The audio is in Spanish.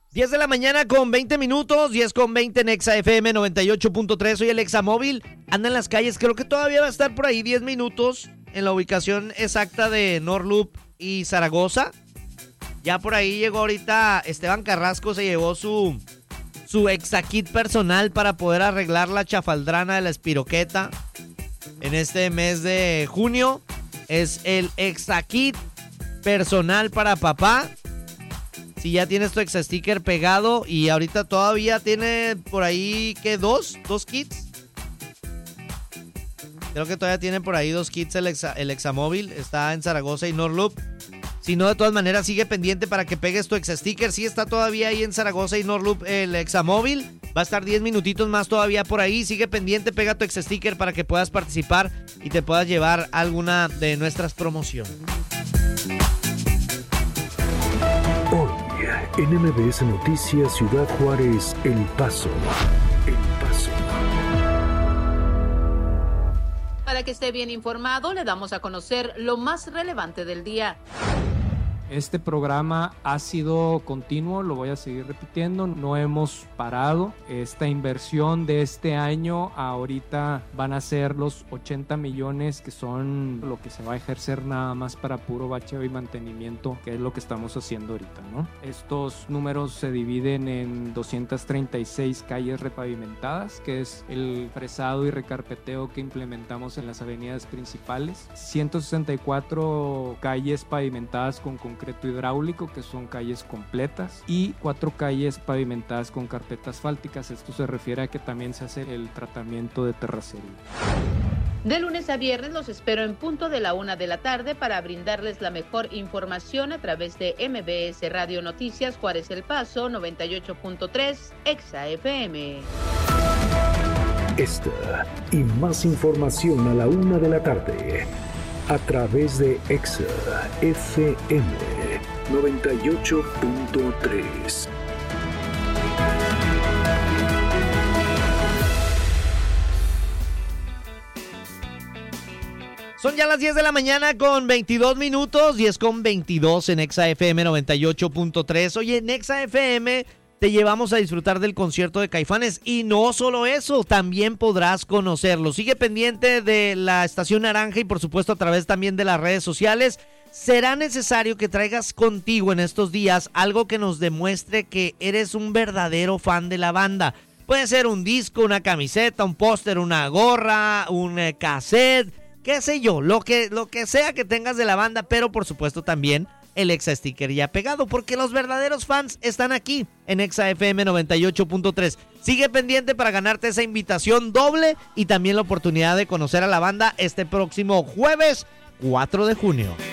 10 de la mañana con 20 minutos, 10 con 20 en Exa FM 98.3. Soy el Examóvil. Anda en las calles, creo que todavía va a estar por ahí 10 minutos en la ubicación exacta de Norloop y Zaragoza. Ya por ahí llegó ahorita Esteban Carrasco, se llevó su Exakit personal para poder arreglar la chafaldrana de la espiroqueta. En este mes de junio es el Exakit personal para papá. Si ya tienes tu Exa-sticker pegado y ahorita todavía tiene por ahí, ¿qué? ¿Dos kits? Creo que todavía tiene por ahí 2 kits el Examóvil. Está en Zaragoza y Norloop. Si no, de todas maneras, sigue pendiente para que pegues tu Exa-sticker. Sí está todavía ahí en Zaragoza y Norloop el Examóvil. Va a estar 10 minutitos más todavía por ahí. Sigue pendiente, pega tu Exa-sticker para que puedas participar y te puedas llevar alguna de nuestras promociones. Hoy, en MBS Noticias Ciudad Juárez, El Paso. Para que esté bien informado, le damos a conocer lo más relevante del día. Este programa ha sido continuo, lo voy a seguir repitiendo, no hemos parado. Esta inversión de este año ahorita van a ser los 80 millones que son lo que se va a ejercer nada más para puro bacheo y mantenimiento, que es lo que estamos haciendo ahorita, ¿no? Estos números se dividen en 236 calles repavimentadas, que es el fresado y recarpeteo que implementamos en las avenidas principales, 164 calles pavimentadas con concreto hidráulico, que son calles completas, y 4 calles pavimentadas con carpeta asfálticas. Esto se refiere a que también se hace el tratamiento de terracería. De lunes a viernes los espero en punto de la 1 de la tarde para brindarles la mejor información a través de MBS Radio Noticias Juárez El Paso 98.3 Exa FM. Esta y más información a la 1 de la tarde a través de Exa FM 98.3. Son ya las 10 de la mañana con 22 minutos, 10 con 22 en Exa FM 98.3. Oye, en Exa FM te llevamos a disfrutar del concierto de Caifanes y no solo eso, también podrás conocerlo. Sigue pendiente de la Estación Naranja y por supuesto a través también de las redes sociales. Será necesario que traigas contigo en estos días algo que nos demuestre que eres un verdadero fan de la banda. Puede ser un disco, una camiseta, un póster, una gorra, un cassette, qué sé yo, lo que sea que tengas de la banda, pero por supuesto también el Exa Sticker ya pegado, porque los verdaderos fans están aquí en Exa FM 98.3. Sigue pendiente para ganarte esa invitación doble y también la oportunidad de conocer a la banda este próximo jueves 4 de junio.